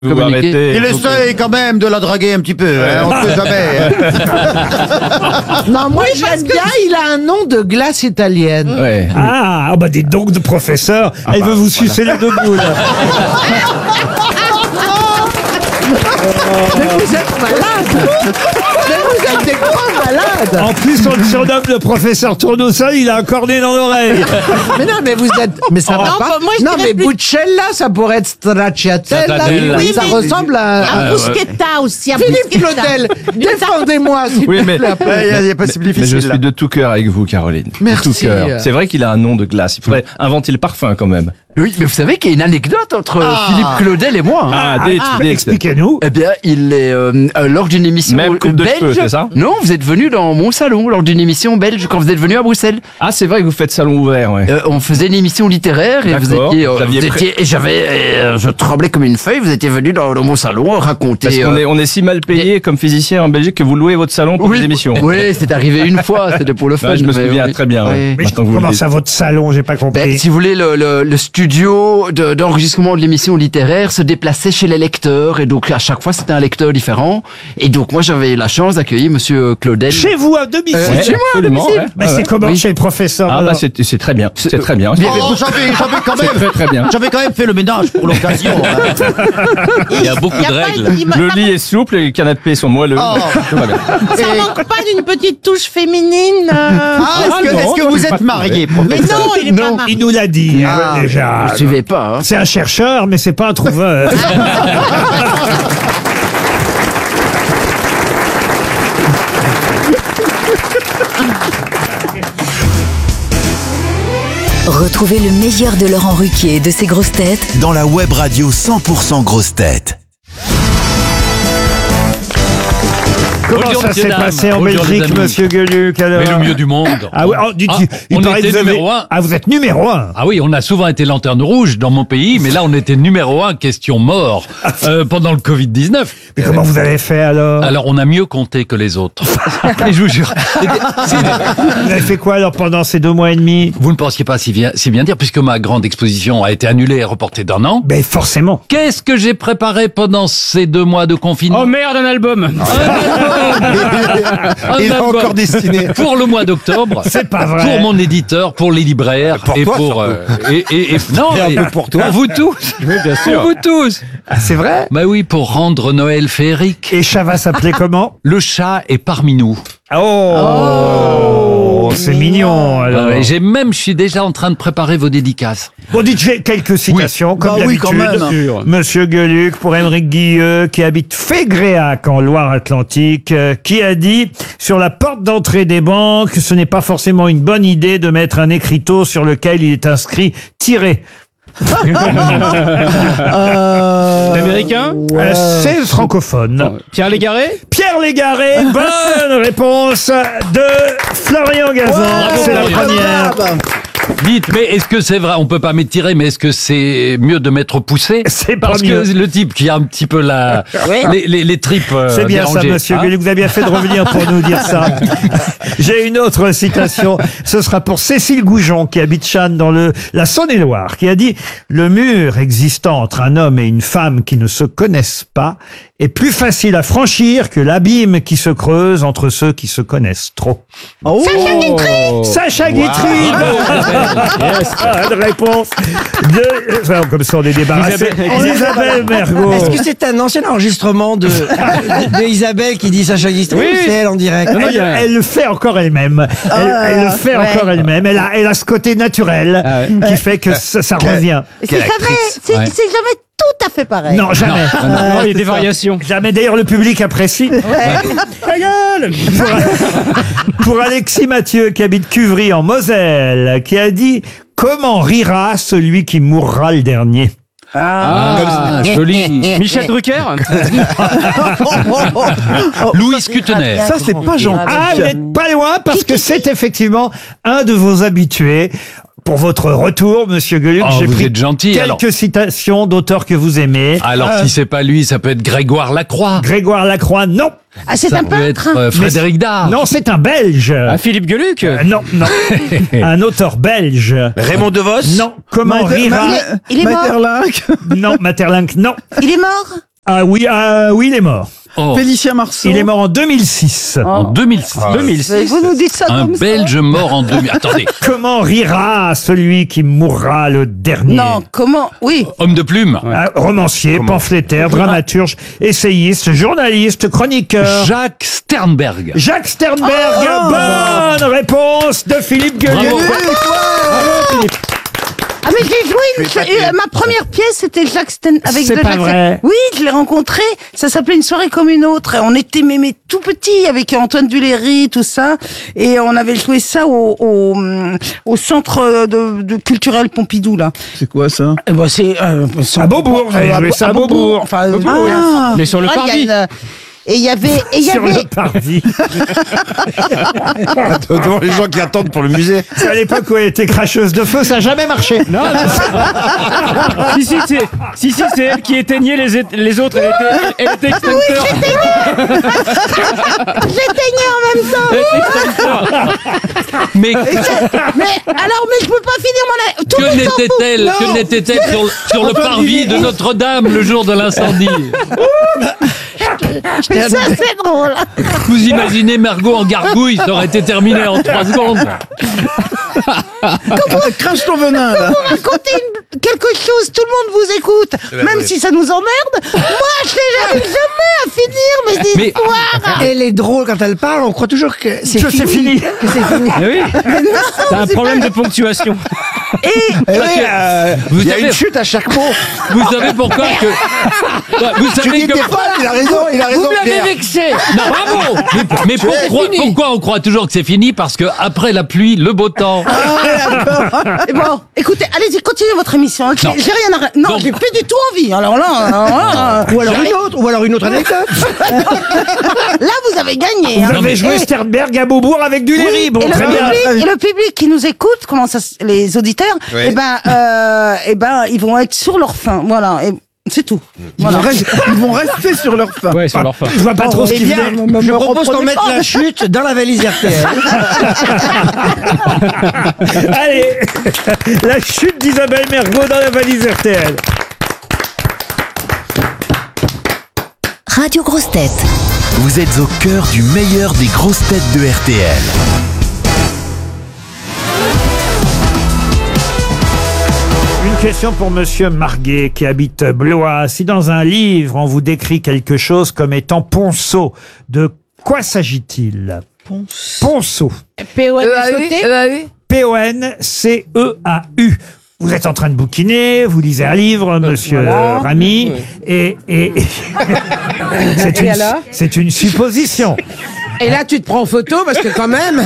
Vous arrêtez. Il essaye quand même de la draguer un petit peu, hein, on ne sait jamais. Non, moi j'aime bien, il a un nom de glace italienne. Ouais. Ah, bah dites donc de professeur, elle veut vous sucer les deux boules. Mais vous êtes malade. Mais vous êtes des grands malades. En plus, on le surnomme le professeur Tournesol, il a un cornet dans l'oreille. Mais non, mais vous êtes... Mais ça va Non, pas. moi, je Non, dirais mais plus- Buccella, ça pourrait être Stracciatella. Stracciatella. Oui, Ça mais- ressemble à... Un bruschetta aussi. Un Philippe bruschetta. Claudel, défendez-moi, s'il Oui, vous mais- plaît. Il y a pas si Mais je difficile, suis là. de tout cœur avec vous, Caroline. Merci. De tout cœur. C'est vrai qu'il a un nom de glace. Il faudrait inventer le parfum quand même. Oui, mais vous savez qu'il y a une anecdote entre Philippe Claudel et moi. Hein. Expliquez-nous. Eh bien, il est lors d'une émission Même coupe de belge. cheveux, c'est ça Non, vous êtes venu dans mon salon lors d'une émission belge quand vous êtes venu à Bruxelles. Ah, c'est vrai que vous faites salon ouvert, ouais. On faisait une émission littéraire et vous D'accord. étiez, Vous aviez et je tremblais comme une feuille. Vous étiez venu dans mon salon raconter. Parce qu'on est, on est si mal payé comme physicien en Belgique que vous louez votre salon pour des émissions. Oui, c'est arrivé une fois. C'était pour le fun. Ouais, je me mais souviens oui. très bien. Ouais. Mais Maintenant que vous comment le ça, dites. votre salon? J'ai pas compris. Ben, si vous voulez, le studio d'enregistrement de l'émission littéraire se déplaçait chez les lecteurs et donc à chaque fois c'était un lecteur différent et donc moi j'avais la chance d'accueillir Monsieur Claudel. Chez vous, à domicile. Ouais, chez moi, à absolument, domicile. ouais. Mais Ouais, c'est ouais. comment Oui. chez le professeur Ah, bah, alors c'est très bien. C'est très bien. Oh, j'avais quand C'est même, très très bien. j'avais quand même fait le ménage pour l'occasion. hein. Il y a beaucoup Y a de pas- règles. Le lit est souple et les canapés sont moelleux. Oh. Tout va bien. Ça manque pas d'une petite touche féminine. Ah, est-ce que vous êtes marié, Mais professeur? non, il est pas marié. Il nous l'a dit Ah, déjà. Je suivais pas. Hein. C'est un chercheur, mais c'est pas un trouveur. Retrouvez le meilleur de Laurent Ruquier et de ses grosses têtes dans la web radio 100% grosses têtes. Comment Bonjour, ça messieurs, s'est dames. passé en Bonjour, les Belgique, amis. monsieur Gueluc alors Mais le mieux du monde. Ah oui, oh, il on paraît était que vous avez- numéro un. Ah, vous êtes numéro 1. Ah oui, on a souvent été lanterne rouge dans mon pays, mais là on était numéro 1, question mort, pendant le Covid-19. Mais comment vous avez fait alors? Alors on a mieux compté que les autres. Et je vous jure. Vous avez fait quoi alors pendant ces 2 mois et demi? Vous ne pensiez pas si bien dire, puisque ma grande exposition a été annulée et reportée d'1 an. Ben forcément. Qu'est-ce que j'ai préparé pendant ces 2 mois de confinement? Oh merde, un album. Il a encore destiné. Pour le mois d'octobre. C'est pas vrai. Pour mon éditeur, pour les libraires et toi, pour non, Et un peu pour toi. Pour vous tous. Oui, bien sûr. Pour vous tous. Ah, c'est vrai? Bah oui, pour rendre Noël féerique. Et Chava s'appelait comment? Le chat est parmi nous. Oh, c'est mignon alors. Je suis déjà en train de préparer vos dédicaces. Bon, dites j'ai quelques citations, comme Bah oui, d'habitude. quand même. Monsieur Gueluc, pour Émeric Guilleux, qui habite Fégréac en Loire-Atlantique, qui a dit « Sur la porte d'entrée des banques, ce n'est pas forcément une bonne idée de mettre un écriteau sur lequel il est inscrit « Tiré ». L'américain C'est francophone. Pierre Légaré Pierre Légaré, bonne réponse de Florian Gazan. C'est la Florian. première. Dites, mais est-ce que c'est vrai? On peut pas m'étirer, mais est-ce que c'est mieux de m'être poussé? C'est pas Parce mieux. que le type qui a un petit peu les tripes C'est bien ça, dérangées, monsieur hein. Gueluc. Vous avez bien fait de revenir pour nous dire ça. J'ai une autre citation. Ce sera pour Cécile Goujon, qui habite Channes dans la Saône-et-Loire, qui a dit « Le mur existant entre un homme et une femme qui ne se connaissent pas est plus facile à franchir que l'abîme qui se creuse entre ceux qui se connaissent trop. » Sacha Guitry. Bonne réponse de... Enfin, comme ça, on est débarrassé. Isabelle Mergo. Est-ce que c'est un ancien enregistrement de Isabelle qui dit Sacha Guitry ou c'est elle en direct? Elle le fait encore elle-même. Elle le fait encore elle-même. Elle a ce côté naturel qui fait que ça revient. C'est jamais tout à fait pareil. Non, jamais. Non, il y a des variations. Jamais. D'ailleurs, le public apprécie. Ta gueule pour Alexis Mathieu, qui habite Cuvry en Moselle, qui a dit « Comment rira celui qui mourra le dernier ?» Joli. Michel Drucker. Louis Kutener. Ça, c'est pas gentil. Ah, vous n'êtes pas loin parce que c'est effectivement un de vos habitués. Pour votre retour, monsieur Gueluc, Oh, j'ai vous pris êtes gentil, quelques alors. citations d'auteurs que vous aimez. Alors si c'est pas lui, ça peut être Grégoire Lacroix. Grégoire Lacroix, non. Ah, c'est Ça un peut peintre. être Frédéric Dard. Non, c'est un Belge. Ah, Philippe Gueluc. Non. Un auteur belge. Raymond DeVos? Non. Comment rira... Il est mort. Non, Maeterlinck, non. Il est mort. Ah oui, il est mort. Oh, Félicien Marceau. Il est mort en 2006. en 2006. 2006. Vous nous dites ça Un comme ça. Belge mort en 2000. Attendez, Comment rira celui qui mourra le dernier? Non, comment? Oui. homme de plume. Romancier, pamphlétaire, dramaturge, essayiste, journaliste, chroniqueur. Jacques Sternberg. Jacques Sternberg, bonne réponse de Philippe Gueluc. Bravo. Bravo, Philippe. Ah mais j'ai joué ma première pièce, c'était Jacques Sten avec C'est de pas Jacques vrai. Oui, je l'ai rencontré. Ça s'appelait Une soirée comme une autre. On était mémés tout petits avec Antoine Duléry, tout ça, et on avait joué ça au centre de culturel Pompidou là. C'est quoi ça? Et ben c'est À Beaubourg, vous avez joué ça à Beaubourg. Enfin, Mais sur le il y a parvis. et il y avait Sur le parvis. Devant les gens qui attendent pour le musée. C'est à l'époque où elle était cracheuse de feu, ça n'a jamais marché. Non, si, c'est elle qui éteignait les autres. Elle était extincteur. j'éteignais en même temps. Mais Mais je peux pas finir mon tout le que monde s'en fout. n'était-elle Non. que n'était-elle sur le parvis de Notre-Dame le jour de l'incendie? Ça c'est drôle. Vous imaginez Margot en gargouille, ça aurait été terminé en 3 secondes. Crache ton venin, là. Vous racontez quelque chose, tout le monde vous écoute, même si ça nous emmerde. Moi, je n'arrive jamais à finir mes histoires. Elle est drôle quand elle parle, on croit toujours que c'est fini. Que c'est fini. Eh oui. Mais non, T'as un problème de ponctuation. Vous Il y a savez, une chute à chaque mot. vous savez pourquoi que... Vous Tu savez dis que... t'es folle, il a raison, Vous me l'avez Pierre. vexé. Non, bravo. Mais pourquoi on croit toujours que c'est fini? Parce que après la pluie, le beau temps. Et bon, écoutez, allez-y, continuez votre émission. J'ai Non. rien à... Non, Donc- j'ai plus du tout envie. Alors là, Ou alors une autre anecdote. là, vous avez gagné. Vous hein. avez joué Et- Sternberg à Beaubourg avec du Léry. Bon, et, très bien. le public qui nous écoute, les auditeurs, Oui. eh ben, ils vont être sur leur faim. Voilà. Et c'est tout. Voilà. Ils vont rester sur leur fin. Ouais, sur leur fin. Je vois pas trop ce Eh qu'il bien, faisait. je propose qu'on mette la chute dans la valise RTL. Allez, la chute d'Isabelle Mergo dans la valise RTL. Radio Grosses Têtes. Vous êtes au cœur du meilleur des grosses têtes de RTL. Une question pour Monsieur Marguet qui habite Blois. Si dans un livre on vous décrit quelque chose comme étant ponceau, de quoi s'agit-il? Ponceau. P-O-N-S-O-T. P-O-N-C-E-A-U. Vous êtes en train de bouquiner, vous lisez un livre, Monsieur Ramy, et c'est une supposition. Et là, tu te prends en photo parce que quand même.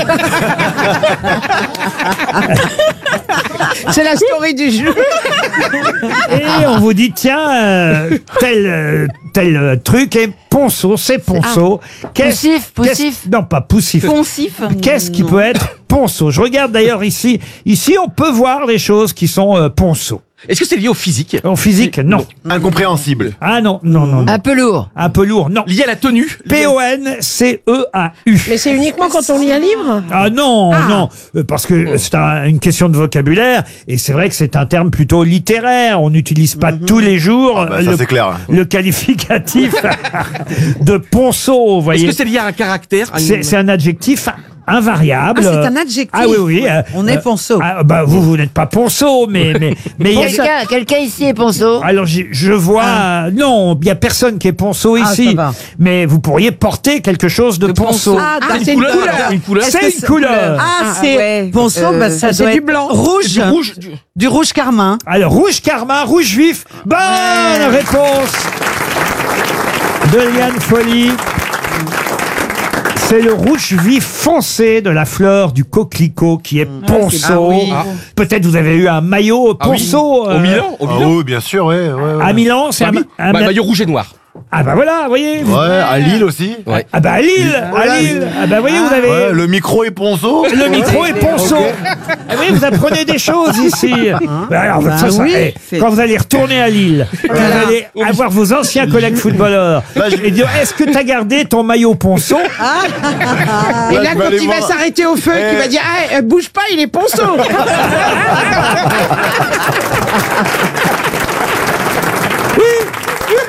C'est la story du jeu. Et on vous dit, tiens, tel truc est ponceau, c'est ponceau. Poussif. Non, pas poussif. Poncif. Qu'est-ce qui peut être ponceau? Je regarde d'ailleurs ici. Ici, on peut voir des choses qui sont ponceau. Est-ce que c'est lié au physique? En physique, non. Incompréhensible. Ah non. Un peu lourd. Un peu lourd, non. Lié à la tenue? P-O-N-C-E-A-U. Mais c'est uniquement quand on lit un livre. Ah non, non, parce que c'est une question de vocabulaire, et c'est vrai que c'est un terme plutôt littéraire. On n'utilise pas tous les jours Ça, c'est clair. le qualificatif de ponceau, vous voyez. Est-ce que c'est lié à un caractère? C'est un adjectif invariable. Ah, c'est un adjectif. Ah oui, oui. On est ponceau. Bah vous n'êtes pas ponceau, mais il y a... Quelqu'un ici est ponceau. Alors je vois, non, il y a personne qui est ponceau ici, ça va. mais vous pourriez porter quelque chose de ponceau. C'est une couleur. Une couleur. C'est une couleur. c'est ponceau, ça C'est du blanc. Du rouge. du rouge carmin. Alors, rouge carmin, rouge vif. Bonne réponse de Liane Folly. C'est le rouge vif foncé de la fleur du coquelicot qui est ponceau. Peut-être vous avez eu un maillot ponceau. Au Milan? Oui, bien sûr, ouais. À Milan, c'est un Maillot rouge et noir. Ah bah voilà, vous voyez. Ouais, à Lille aussi. Ouais. Ah bah à Lille, à Lille. Ah bah voyez, vous avez... Ouais, le micro est ponceau. Le micro est ponceau. Ah oui, vous apprenez des choses ici. Bah alors, quand vous allez retourner à Lille, vous allez avoir vos anciens collègues footballeurs et dire, est-ce que tu as gardé ton maillot ponceau? Et là, quand il va s'arrêter au feu, tu vas dire, ah, bouge pas, il est ponceau.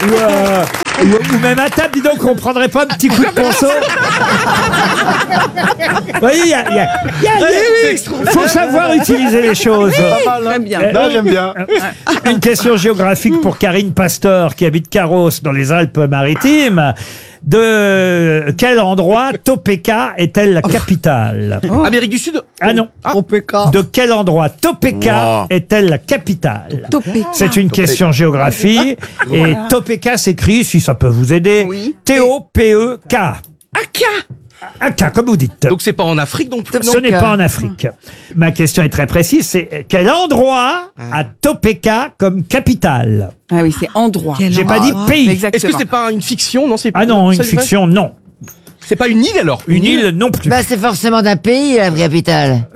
Ou même à table, dis donc, on prendrait pas un petit coup de ponceau. Vous voyez, faut savoir utiliser les choses. J'aime bien. Non, j'aime bien. Une question géographique pour Karine Pastor, qui habite Carros, dans les Alpes-Maritimes. De quel endroit Topeka est-elle la capitale? Amérique du Sud? Ah non. Topeka. De quel endroit Topeka est-elle la capitale? Topeka. C'est une question géographie. Et Topeka s'écrit, si ça peut vous aider, T-O-P-E-K. Aka, comme vous dites. Donc c'est pas en Afrique non plus. Ce n'est pas en Afrique. Ma question est très précise, c'est quel endroit a Topeka comme capitale? Ah oui, c'est endroit. J'ai pas dit pays. Exactement. Est-ce que c'est pas une fiction? Non, c'est Ah non, une ça, c'est vrai fiction, non. C'est pas une île alors? Une île non plus. Bah, c'est forcément d'un pays, la capitale.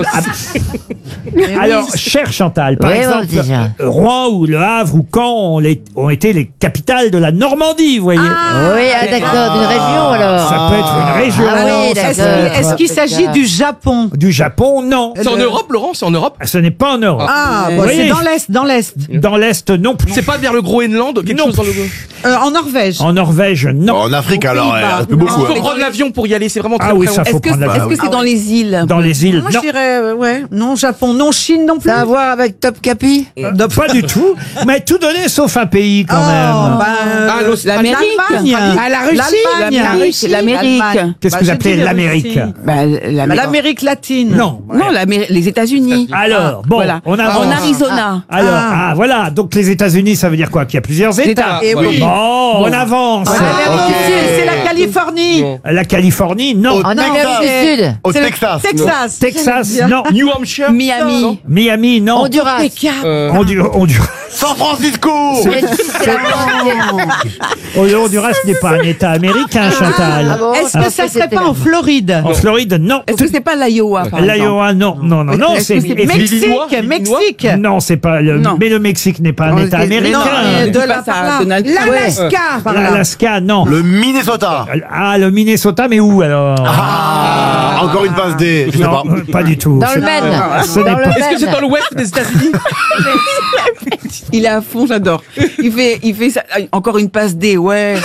Alors, cher Chantal, par Oui, exemple, bon, déjà. Rouen ou Le Havre ou Caen ont été les capitales de la Normandie, vous voyez. Oui, d'accord, d'une région alors. Ça peut être une région. Ah oui, d'accord. Est-ce qu'il s'agit du Japon? Du Japon, non. C'est en Europe, Laurent? C'est en Europe? Ce n'est pas en Europe. Ah, Vous bon, voyez, c'est dans l'Est, dans l'Est. Dans l'Est, non plus. C'est pas vers le Groenland? Quelque Non. chose dans le... En Norvège. En Norvège, non. En Afrique, alors, Pays-Bas. un peu beaucoup. Il faut hein. prendre l'avion pour y aller, c'est vraiment très Ah oui, très ça loin. faut prendre la Est-ce que c'est dans les îles? Dans les îles, Moi, non. je dirais, ouais. Non, Japon, non, Chine non plus. Ça a à voir avec Top Capi? Non, pas du tout. Mais tout donné sauf un pays quand même. Ah, L'Amérique. l'Allemagne. Ah, la Russie. L'Amérique. C'est l'Amérique. Qu'est-ce que vous appelez l'Amérique? L'Amérique latine. Non. Non, les États-Unis. Alors, bon, Voilà. on avance. En Arizona. Alors, voilà. Donc les États-Unis, ça veut dire quoi? Qu'il y a plusieurs États. Et oui. Bon, on avance. C'est la Californie. La Californie, non. En Amérique du Sud? Au Texas. Texas. Texas, non. New Hampshire? Miami. Miami, non. Honduras? Honduras. San Francisco. Honduras n'est pas un État américain, Chantal. Ah bon? Est-ce que ça serait pas en Floride? En Floride, non. Est-ce que c'est pas l'Iowa, par exemple? L'Iowa, non. Non, c'est... Mexique. Non, c'est pas... Non. Mais le Mexique n'est pas un État américain. De là, Donald Trump. l'Alaska. L'Alaska, non. Le Minnesota. Ah, le Minnesota, mais où alors? Encore une passe D. Je sais Non, pas. pas du tout. Dans le Maine? Ce n'est Dans le pas... Est-ce que c'est dans l'ouest des États-Unis? Il est à fond, j'adore. Il fait ça, encore une passe D, ouais.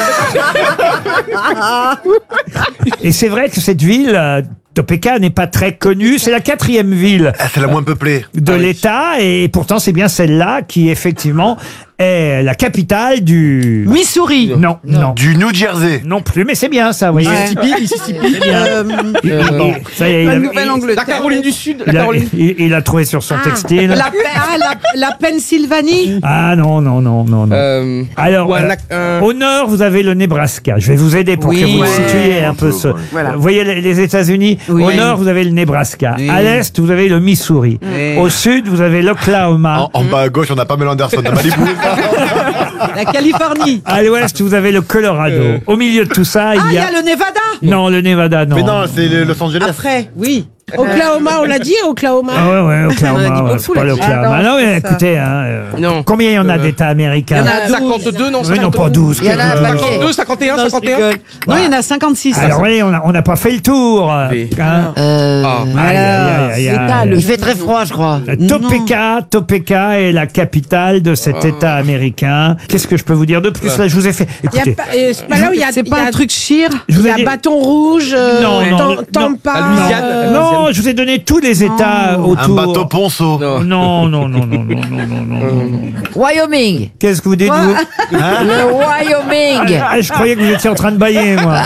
Et c'est vrai que cette ville, Topeka, n'est pas très connue. C'est la 4e ville Ah, c'est la moins peuplée. de l'État, et pourtant c'est bien celle-là qui, effectivement, est la capitale du... Missouri. Non, non. Du New Jersey. Non plus, mais c'est bien ça, vous voyez. Mississippi. C'est bien. Ça y est, La il a- Nouvelle-Angleterre. La Caroline du Sud. il La a, Caroline. il a trouvé sur son textile. La Pennsylvanie. Ah non. Alors, au nord, vous avez le Nebraska. Je vais vous aider pour Oui. que vous Ouais. situiez un peu ce... Voilà. Vous voyez les États-Unis. Oui. Au nord, vous avez le Nebraska. Oui. À l'est, vous avez le Missouri. Oui. Au sud, vous avez l'Oklahoma. En bas à gauche, on a Pamela Anderson de Malibu. La Californie. À l'ouest, vous avez le Colorado. Au milieu de tout ça, Ah, il il y y a... a le Nevada. Non, le Nevada, non. Mais non, c'est Los Angeles. Après, oui. Oklahoma, on l'a dit, Oklahoma. Ah ouais, Oklahoma, beaucoup c'est pas là-dessus. l'Oklahoma. Ah non, Non, mais ça. écoutez, Non. combien il y en a d'États américains? Il y en a 52, non? Mais non, pas 12. Il y en a un paquet. 52, 51, 51. Non, il y en a 56. Alors oui, on n'a pas fait le tour. Oui. Hein. Aïe, aïe, aïe, aïe. Il fait très froid, je crois. Topeka est la capitale de cet État américain. Qu'est-ce que je peux vous dire de plus? Là, je vous ai fait... Il y a Écoutez, pas- c'est pas là où il y a. C'est pas un truc chire. Je vous Il y ai a dit- Bâton Rouge. Non, Tampa. La Louisiane. non, je vous ai donné tous les États Un autour. bateau ponceau. Non. Wyoming. Qu'est-ce que vous dites, vous? Le Wyoming. Ah, je croyais que vous étiez en train de bailler, moi.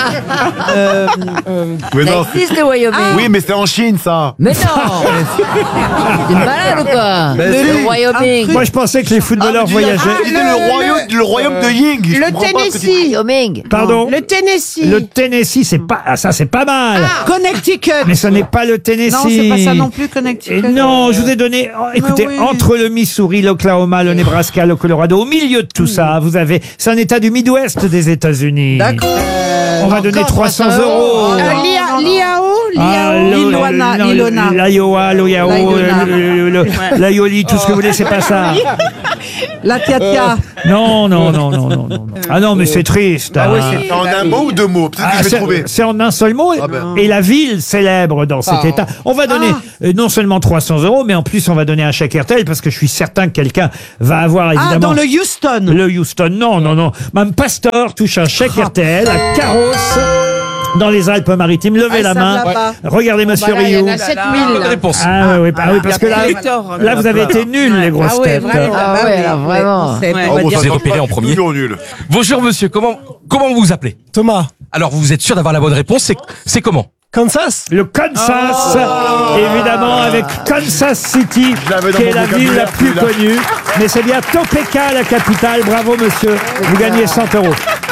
Mais Ça non, existe le Wyoming. oui, mais c'est en Chine, ça. Mais non. T'es malade ou quoi? Le Wyoming. Moi, je pensais que les footballeurs voyageaient. C'était le royaume de Ying. Je Le comprends pas ce que tu- Tennessee. Wyoming. Pardon? Le Tennessee. Le Tennessee, c'est pas... Ah, ça, c'est pas mal. Connecticut. Mais ce n'est pas le Tennessee. Non, c'est pas ça non plus, Connecticut. Et non, je vous ai donné... oh, écoutez, oui. entre le Missouri, l'Oklahoma, le Nebraska, le Colorado, au milieu de tout ça, vous avez... C'est un État du Midwest des États-Unis. D'accord. On va donner 300 euros. L'iao, Lilona. L'Iowa, l'Aioli, tout ce que vous voulez, c'est pas ça. La Tia. Non. Ah non, mais c'est triste. Ah ouais, c'est en un mot ou deux mots? Peut-être que je vais trouver. C'est en un seul mot. Et la ville célèbre dans cet état. On va donner non seulement 300 €, mais en plus on va donner un chèque RTL parce que je suis certain que quelqu'un va avoir évidemment. Ah, dans le Houston. Le Houston, non. Mme Pastor touche un chèque RTL à Carros. Dans les Alpes-Maritimes, levez la main. Regardez Monsieur Rioux. Il y en a 7000. Ah oui, parce que là vous avez été nuls, les grosses têtes. Ah ouais, là, vraiment. Vous avez repéré en premier. Bonjour monsieur, comment vous vous appelez? Thomas. Alors vous êtes sûr d'avoir la bonne réponse, c'est comment? Kansas. Le Kansas, évidemment, avec Kansas City, qui est la ville la plus connue. Mais c'est bien Topeka, la capitale. Bravo monsieur, vous gagnez 100 €.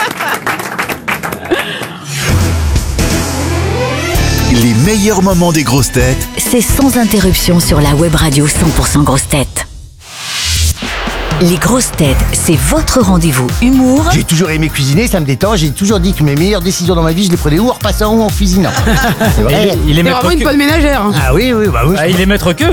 Les meilleurs moments des grosses têtes. C'est sans interruption sur la web radio 100% grosses têtes. Les grosses têtes, c'est votre rendez-vous humour. J'ai toujours aimé cuisiner, ça me détend. J'ai toujours dit que mes meilleures décisions dans ma vie, je les prenais ou en repassant ou en cuisinant. C'est vrai. Il est C'est vraiment une bonne ménagère. Ah oui, oui. il est maître que.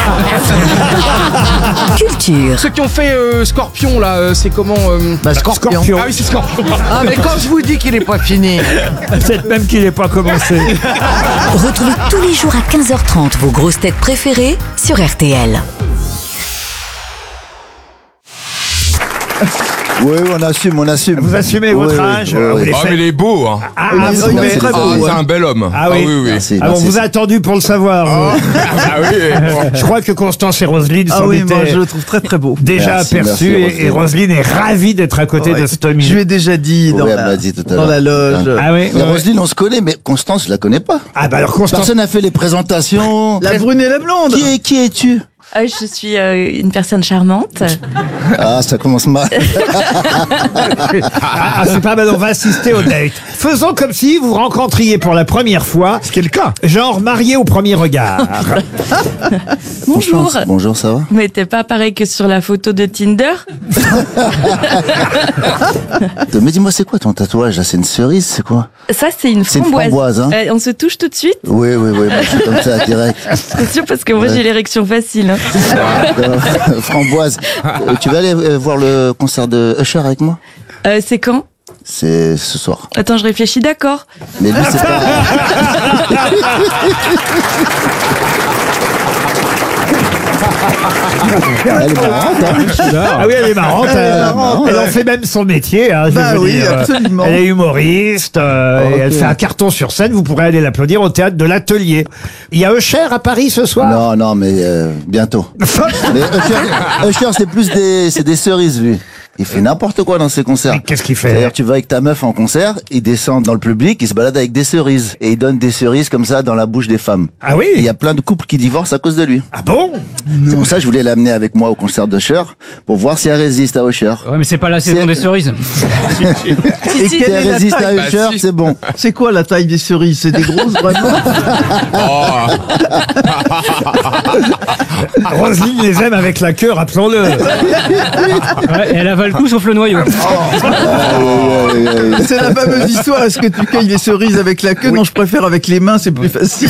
Culture. Ceux qui ont fait Scorpion là, c'est comment Scorpion. Ah oui, c'est Scorpion. Ah, mais quand je vous dis qu'il est pas fini. Peut-être même qu'il n'est pas commencé. Retrouvez tous les jours à 15h30 vos grosses têtes préférées sur RTL. Oui, on assume. Vous assumez votre âge. Oui. Ah mais il est beau hein. Il est très beau. C'est un bel homme. Ah oui. Merci, On vous a attendu pour le savoir. Ah oui. Je crois que Constance et Roselyne sont je le trouve très très beau. déjà Merci, aperçus merci, et Roselyne est ravie d'être à côté de Stomy. Je lui ai déjà dit Oui, elle me l'a dit tout à l'heure. dans la loge. Ah oui. Mais Roselyne, on se connaît, mais Constance, je la connais pas. Ah bah alors Constance. Personne n'a fait les présentations. La brune et la blonde. Qui es-tu? Je suis une personne charmante. Ah, ça commence mal. C'est pas mal, on va assister au date. Faisons comme si vous rencontriez pour la première fois. Ce qui est le cas. Genre marié au premier regard. Bonjour. Bonjour, ça va? Mais t'es pas pareil que sur la photo de Tinder. Mais dis-moi, c'est quoi ton tatouage là? C'est une cerise, c'est quoi? Ça, c'est une C'est une framboise. framboise, hein. On se touche tout de suite. Oui, moi je suis comme ça, direct. C'est sûr parce que moi j'ai l'érection facile. Hein. Framboise. Tu vas aller voir le concert de Usher avec moi? C'est quand? C'est ce soir. Attends, je réfléchis, d'accord. Mais lui, c'est pas... Elle est marrante, hein. Ah oui, elle est marrante. Elle en fait même son métier. Hein, je vais vous dire. Absolument. Elle est humoriste et elle fait un carton sur scène. Vous pourrez aller l'applaudir au théâtre de l'Atelier. Il y a Usher à Paris ce soir? Non, mais bientôt. Mais Usher, c'est plus des cerises, lui. Il fait n'importe quoi dans ses concerts. Qu'est-ce qu'il fait? C'est-à-dire, tu vas avec ta meuf en concert, il descend dans le public, il se balade avec des cerises. Et il donne des cerises comme ça dans la bouche des femmes. Ah oui? Et il y a plein de couples qui divorcent à cause de lui. Ah bon? C'est pour ça que je voulais l'amener avec moi au concert d'Usher, pour voir si elle résiste à Usher. Ouais, mais c'est pas la saison des cerises. Et si elle résiste à Usher, c'est bon. C'est quoi la taille des cerises? C'est des grosses, vraiment? Roselyne les aime avec la queue, rappelons-le. Ouais, et elle avale tout sauf le noyau. C'est la fameuse histoire. Est-ce que tu cueilles les cerises avec la queue? Non, je préfère avec les mains, c'est plus facile.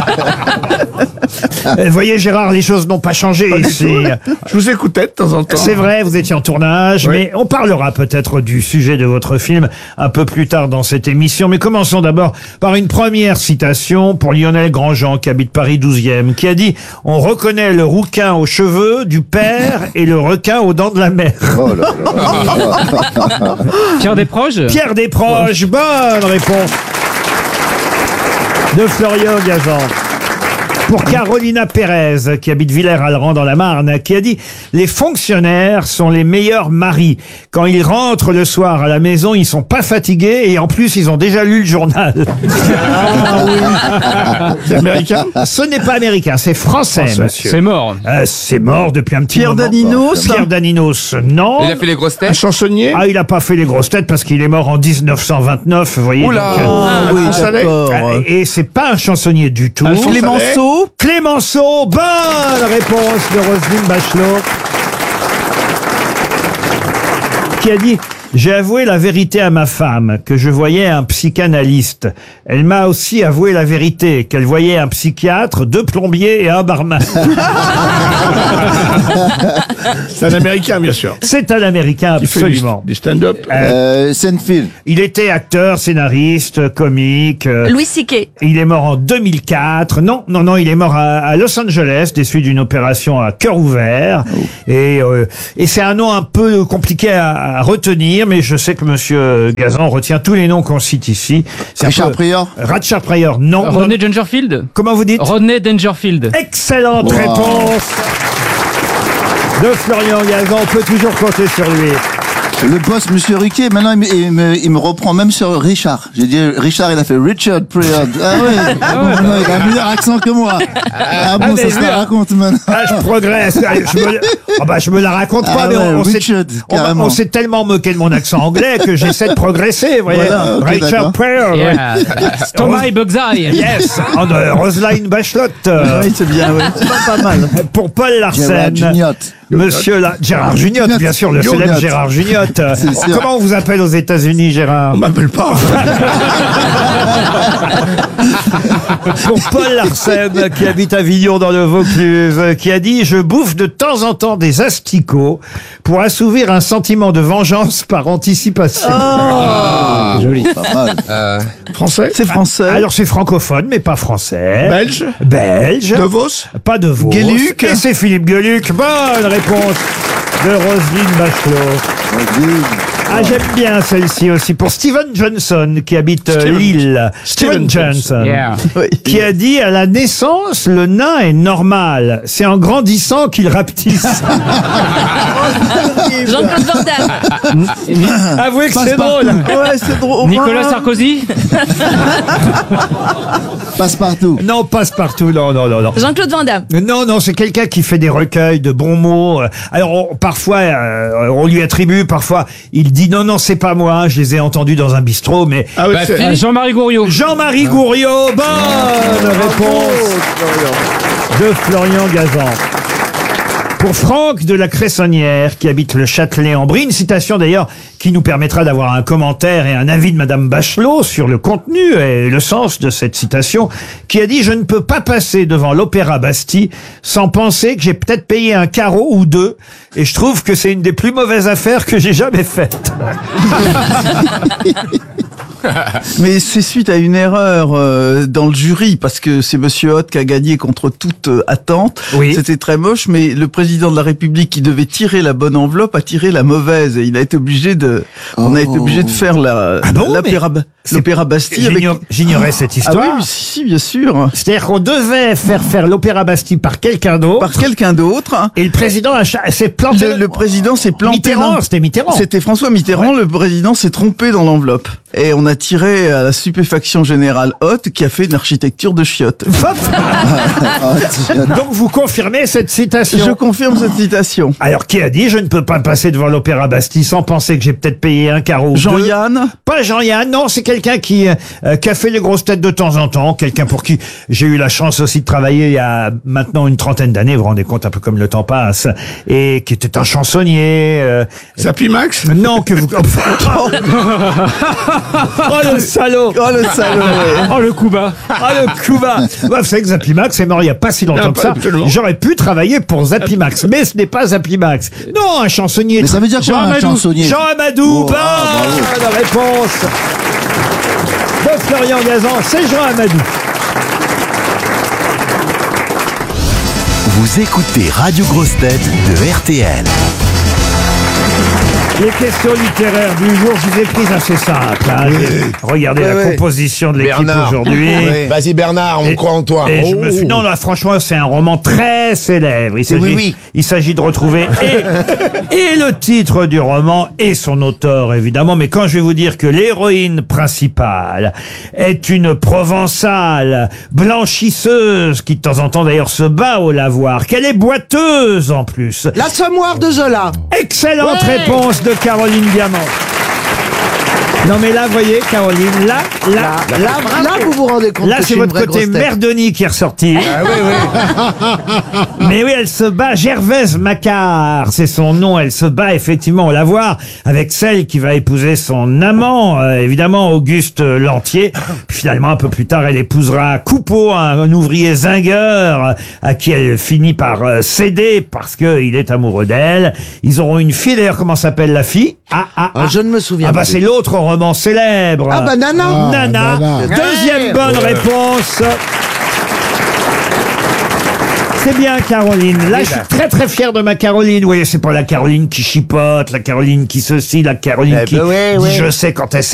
Vous voyez, Gérard, les choses n'ont pas changé ici. Je vous écoutais de temps en temps. C'est vrai, vous étiez en tournage, mais on parlera peut-être du sujet de votre film un peu plus tard dans cette émission. Mais commençons d'abord par une première citation pour Lionel Grandjean, qui habite Paris 12e, qui a dit « On reconnaît le rouquin aux cheveux du père et le requin aux dents de la mère. » Oh là là. Pierre Desproges? Pierre Desproges, bonne réponse de Florian Gazan. Pour Carolina Pérez, qui habite Villers-Alran dans la Marne, qui a dit « Les fonctionnaires sont les meilleurs maris. Quand ils rentrent le soir à la maison, ils sont pas fatigués et en plus, ils ont déjà lu le journal. » Ah oui. C'est américain? Ce n'est pas américain, c'est français, monsieur. C'est mort. C'est mort depuis un petit Pierre moment. Daninos? Pierre Daninos, non. Il a fait les grosses têtes. Un chansonnier? Ah, il a pas fait les grosses têtes parce qu'il est mort en 1929, vous voyez. Oula. Oui, d'accord. Et c'est pas un chansonnier du tout. Clémenceau? Clémenceau, bonne réponse de Roselyne Bachelot, qui a dit J'ai avoué la vérité à ma femme, que je voyais un psychanalyste. Elle m'a aussi avoué la vérité, qu'elle voyait un psychiatre, 2 plombiers et un barman. C'est un Américain, bien sûr. C'est un Américain, Qui fait absolument. du stand-up. Seinfeld. Il était acteur, scénariste, comique. Louis C.K. Il est mort en 2004. Non, il est mort à Los Angeles, des suites d'une opération à cœur ouvert. Et c'est un nom un peu compliqué à retenir, mais je sais que Monsieur Gazan retient tous les noms qu'on cite ici. Richard Pryor. Richard Pryor, non. Rodney Dangerfield. Comment vous dites? Rodney Dangerfield. Excellente réponse de Florian Gazan. On peut toujours compter sur lui. Le boss, Monsieur Riquet, maintenant il me reprend même sur Richard. J'ai dit Richard, il a fait Richard Pryor. Ah ouais, non, il a un meilleur accent que moi. Ah bon, ça se la raconte maintenant. Ah, je progresse. Je me la raconte pas, Ah mais ouais, Richard, on s'est tellement moqué de mon accent anglais que j'essaie de progresser, vous voyez. Voilà, ok, Richard d'accord. Pryor. Yeah. Stomach Bugseye. Yes. Roselyne Bachelot. Oui, c'est bien, oui. C'est pas mal. Pour Paul Larsen. Gérard Juniot. Monsieur Gérard Juniot, bien sûr, le célèbre Juniot. Gérard Juniot. Comment on vous appelle aux États-Unis, Gérard? On m'appelle pas. Pour Paul Larsen, qui habite à Villon dans le Vaucluse, qui a dit « Je bouffe de temps en temps des asticots pour assouvir un sentiment de vengeance par anticipation. Joli. Pas mal. Français. C'est français. Alors c'est francophone, mais pas français. Belge. Belge. De Vos. Pas de Vos. Gueluc. Et c'est Philippe Gueluc. Bonne réponse de Roselyne Bachelot. Ah, j'aime bien celle-ci aussi. Pour Steven Johnson, qui habite Lille. Steven Johnson. Yeah. Qui a dit, à la naissance, le nain est normal. C'est en grandissant qu'il rapetisse. Jean-Claude Van Damme. Avouez que c'est drôle. Ouais, c'est drôle. Nicolas Sarkozy. Passe-partout. Non, passe-partout. Non. Jean-Claude Van Damme. Non, c'est quelqu'un qui fait des recueils de bons mots. Alors, parfois, on lui attribue, parfois, il dit non, c'est pas moi, je les ai entendus dans un bistrot, mais... Ah oui, Jean-Marie Gouriot. Jean-Marie Gouriot, bonne réponse de Florian Gazan. Pour Franck de la Cressonnière, qui habite le Châtelet-en-Brie, une citation d'ailleurs qui nous permettra d'avoir un commentaire et un avis de Madame Bachelot sur le contenu et le sens de cette citation, qui a dit « Je ne peux pas passer devant l'Opéra Bastille sans penser que j'ai peut-être payé un carreau ou deux, et je trouve que c'est une des plus mauvaises affaires que j'ai jamais faites. » Mais c'est suite à une erreur dans le jury, parce que c'est Monsieur Hott qui a gagné contre toute attente. Oui. C'était très moche, mais le président de la République, qui devait tirer la bonne enveloppe, a tiré la mauvaise, et il a été obligé de. On a été obligé de faire l'Opéra Bastille. J'ignorais cette histoire. Ah oui, si, bien sûr. C'est-à-dire qu'on devait faire l'Opéra Bastille par quelqu'un d'autre. Par quelqu'un d'autre. Et le président s'est planté. Le président s'est planté. Mitterrand, c'était Mitterrand. C'était François Mitterrand. Ouais. Le président s'est trompé dans l'enveloppe. Et on a tiré à la stupéfaction générale Hott, qui a fait une architecture de chiottes. Donc vous confirmez cette citation? Je confirme cette citation. Alors qui a dit « Je ne peux pas passer devant l'Opéra Bastille sans penser que j'ai peut-être payé un carreau ou Jean-Yann? Pas Jean-Yann, non, c'est quelqu'un qui a fait les grosses têtes de temps en temps, quelqu'un pour qui j'ai eu la chance aussi de travailler il y a maintenant une trentaine d'années, vous vous rendez compte un peu comme le temps passe, et qui était un chansonnier. Zappy Max? Non, que vous... Oh le salaud! Oh le salaud! Oh le coup bas! Oh le coup bas! Ouais, vous savez que Zappy Max est mort il y a pas si longtemps que ça. J'aurais pu travailler pour Zappy Max, mais ce n'est pas Zappy Max. Non, un chansonnier. Mais ça veut dire quoi, un chansonnier? Jean Amadou, Oh, bonne réponse de Florian Gazan, c'est Jean Amadou. Vous écoutez Radio Grosse Tête de RTL. Les questions littéraires du jour, je vous ai prises assez simples. Hein. Regardez la composition de l'équipe aujourd'hui. Vas-y Bernard, on croit en toi. Et je me suis... Non, là, franchement, c'est un roman très célèbre. Il s'agit de retrouver et le titre du roman et son auteur, évidemment. Mais quand je vais vous dire que l'héroïne principale est une Provençale blanchisseuse qui de temps en temps d'ailleurs se bat au lavoir, qu'elle est boiteuse en plus. L'Assommoir de Zola. Excellente réponse de Caroline Diamant. Non mais là, vous voyez, Caroline, là, vous vous rendez compte là, que je c'est suis une votre vraie côté grosse tête. Merdoni qui est ressorti. Ah oui. Mais oui, elle se bat, Gervaise Macquart, c'est son nom, elle se bat effectivement, on la voit, avec celle qui va épouser son amant, évidemment Auguste Lantier. Puis finalement, un peu plus tard, elle épousera Coupeau, un ouvrier zingueur, à qui elle finit par céder parce qu'il est amoureux d'elle. Ils auront une fille, d'ailleurs, comment s'appelle la fille? Je ne me souviens Ah bah plus. c'est l'autre roman célèbre. Ah bah Nana. Nana. Deuxième bonne réponse. C'est bien, Caroline. Là, je suis très très fier de ma Caroline. Vous voyez, c'est pas la Caroline qui chipote, la Caroline qui ceci, la Caroline qui dit je sais quand elle